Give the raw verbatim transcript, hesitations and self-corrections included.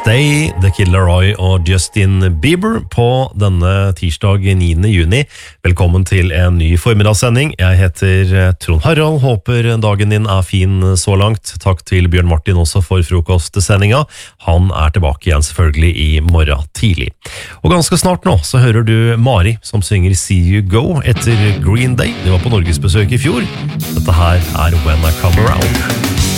Stay, The Kid Laroi og Justin Bieber på denne tirsdag niende juni. Velkommen til en ny formidagssending. Jeg heter Trond Harald, håper dagen din er fin så langt. Takk til Bjørn Martin også for frokostsendinga. Han er tilbake igjen selvfølgelig i morgen tidlig. Og ganske snart nå så hører du Mari som synger See You Go etter Green Day. Det var på Norgesbesøk i fjor. Dette her er When I Come Around.